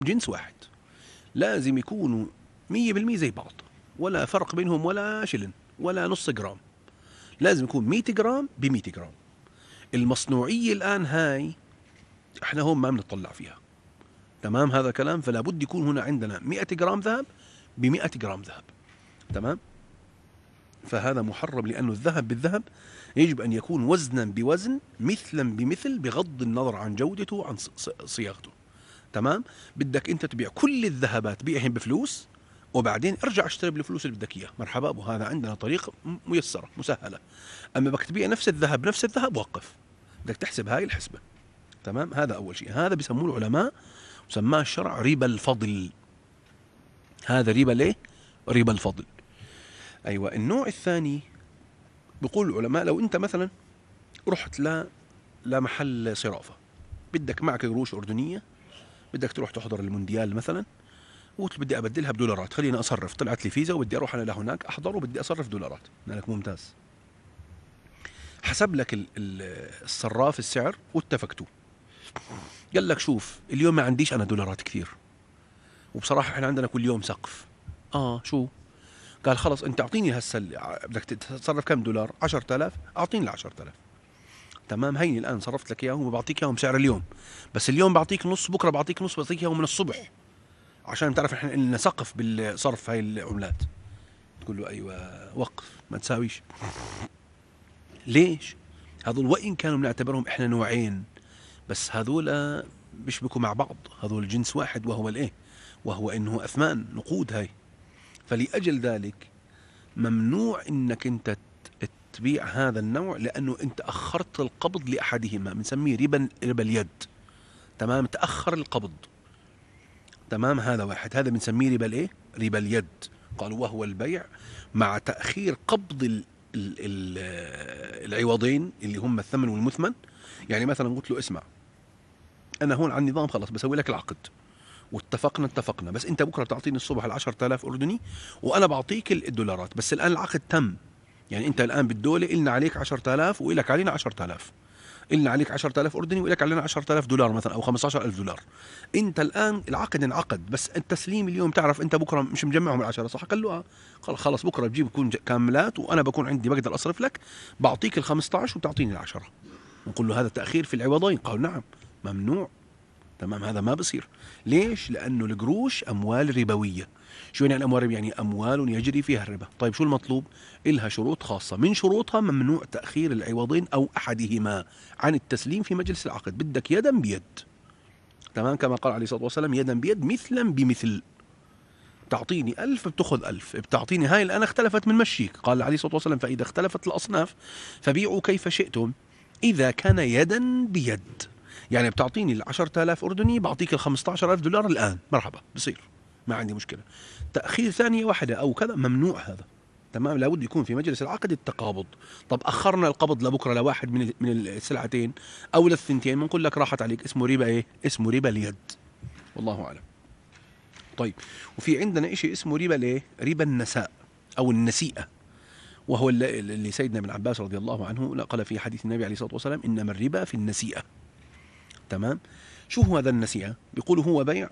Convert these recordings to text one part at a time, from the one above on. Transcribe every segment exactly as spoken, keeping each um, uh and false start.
جنس واحد، لازم يكونوا مية بالمية زي بعض، ولا فرق بينهم ولا شلن ولا نص جرام، لازم يكون مية جرام ب مية جرام. المصنوعية الآن هاي احنا هون ما بنطلع فيها، تمام هذا كلام. فلا بد يكون هنا عندنا مئة جرام ذهب ب مئة جرام ذهب، تمام. فهذا محرم، لأنه الذهب بالذهب يجب أن يكون وزنا بوزن، مثلا بمثل، بغض النظر عن جودته وعن صياغته، تمام. بدك أنت تبيع كل الذهبات بيعهم بفلوس، وبعدين ارجع اشتري بالفلوس اللي بدك اياه، مرحبا، وهذا عندنا طريقة ميسرة مسهلة. اما بدك تبيع نفس الذهب نفس الذهب، وقف، بدك تحسب هاي الحسبة، تمام. هذا اول شيء، هذا بسموه العلماء وسماه الشرع ربا الفضل. هذا ربا ليه؟ ربا الفضل. ايوه. النوع الثاني بيقول العلماء، لو انت مثلا رحت ل لمحل صرافة، بدك معك قروش أردنية، بدك تروح تحضر المونديال مثلا، وقلت بدي أبدلها بدولارات، خليني أصرف، طلعت لي فيزا وبدي أروح أنا لهناك أحضر وبدي أصرف دولارات. قال لك ممتاز، حسب لك الصراف السعر واتفقتوا. قال لك شوف، اليوم ما عنديش أنا دولارات كثير، وبصراحة إحنا عندنا كل يوم سقف. آه شو؟ قال خلص أنت أعطيني هسه، بدك تتصرف كم دولار؟ عشرة آلاف، أعطيني ال عشرة آلاف، تمام. هيني الآن صرفت لك إياهم وبعطيك إياهم سعر اليوم، بس اليوم بعطيك نص، بكرة بعطيك نص، بعطيك إياهم من الصبح، عشان تعرف إحنا لنا سقف بالصرف هاي العملات. تقول له أيوة، وقف، ما تساويش. ليش؟ هذول وإن كانوا بنعتبرهم إحنا نوعين، بس هذول بيشبكوا مع بعض، هذول جنس واحد، وهو الإيه؟ وهو إنه أثمان نقود هاي. فلأجل ذلك ممنوع إنك أنت تبيع هذا النوع، لأنه أنت أخرت القبض لأحدهما، بنسميه ربا ربا اليد، تمام. تأخر القبض، تمام. هذا واحد، هذا بنسميه ربا الإيه؟ ربا اليد. قالوا وهو البيع مع تأخير قبض ال ال ال العوضين اللي هم الثمن والمثمن. يعني مثلا قلت له اسمع، أنا هون على النظام خلص بسوي لك العقد، واتفقنا اتفقنا، بس أنت بكرة بتعطيني الصبح العشرة آلاف أردني، وأنا بعطيك الدولارات، بس الآن العقد تم. يعني أنت الآن بالدولة إلنا عليك عشرة آلاف وإلك علينا عشرة آلاف، إلنا عليك عشرة آلاف أردني وإلك علينا عشرة آلاف دولار مثلا، أو خمسة عشر ألف دولار. أنت الآن العقد انعقد، بس التسليم اليوم تعرف أنت بكرة مش مجمعهم العشرة، صح؟ قال له آه. قال خلص بكرة بجيب يكون كاملات، وأنا بكون عندي بقدر أصرف لك، بعطيك ال خمسة عشر وبتعطيني العشرة. نقول له هذا تأخير في العوضين. قال نعم، ممنوع، تمام. هذا ما بصير. ليش؟ لأنه القروش أموال ربوية. شو يعني الأموال الربوية؟ يعني أموال يجري فيها الربا. طيب شو المطلوب؟ إلها شروط خاصة، من شروطها ممنوع تأخير العوضين أو أحدهما عن التسليم في مجلس العقد، بدك يدا بيد، تمام. كما قال عليه الصلاة والسلام يدا بيد مثلا بمثل، تعطيني ألف بتأخذ ألف، بتعطيني هاي الآن اختلفت من مشيك. قال عليه الصلاة والسلام فإذا اختلفت الأصناف فبيعوا كيف شئتم، إذا كان يدا بيد. يعني بتعطيني العشرة آلاف أردني، بعطيك الخمسة عشر ألف دولار الآن، مرحبا، بصير، ما عندي مشكلة. تأخير ثانية واحدة أو كذا ممنوع هذا، تمام. لابد يكون في مجلس العقد التقابض. طب أخرنا القبض لبكرة لواحد من من السلعتين أو للثنتين، بنقول لك راحت عليك، اسمه ربا إيه؟ اسمه ربا اليد، والله أعلم. طيب، وفي عندنا شيء اسمه ربا الايه؟ ربا النساء او النسيئه، وهو اللي سيدنا ابن عباس رضي الله عنه نقل في حديث النبي عليه الصلاه والسلام انما الربا في النسيئه، تمام. شو هو هذا النسيئه؟ بيقولوا هو بيع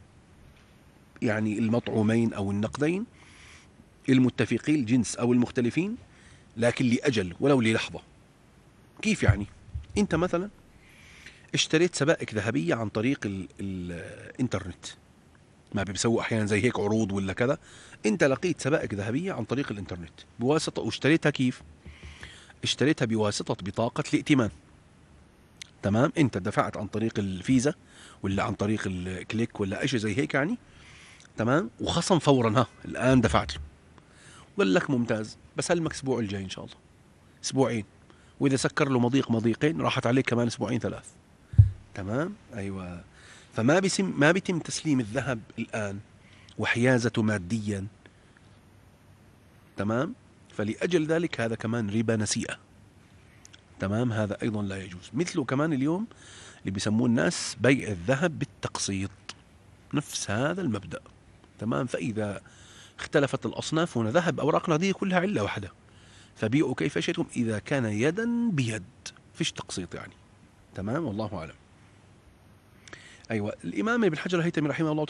يعني المطعومين او النقدين المتفقين الجنس او المختلفين، لكن لاجل ولو للحظه. كيف يعني؟ انت مثلا اشتريت سبائك ذهبيه عن طريق ال الانترنت، ما بيسووا احيانا زي هيك عروض ولا كذا. انت لقيت سبائك ذهبيه عن طريق الانترنت بواسطه، واشتريتها كيف؟ اشتريتها بواسطه بطاقه الائتمان، تمام. انت دفعت عن طريق الفيزا ولا عن طريق الكليك ولا شيء زي هيك يعني، تمام. وخصم فورا، ها الان دفعت له. قال لك ممتاز، بسلمك الاسبوع الجاي ان شاء الله، اسبوعين، واذا سكر له مضيق مضيقين راحت عليك كمان اسبوعين ثلاث، تمام. ايوه. فما بيسم ما بيتم تسليم الذهب الان وحيازته ماديا، تمام. فلأجل ذلك هذا كمان ربا نسيئة، تمام. هذا أيضا لا يجوز. مثله كمان اليوم اللي بيسموه الناس بيع الذهب بالتقسيط، نفس هذا المبدأ، تمام. فإذا اختلفت الأصناف، هنا ذهب أوراق نقدية كلها علة واحدة، فبيعوا كيف شئتم إذا كان يدا بيد، فيش تقسيط يعني، تمام. والله أعلم. أيوة، الإمام ابن حجر الهيثمي رحمه الله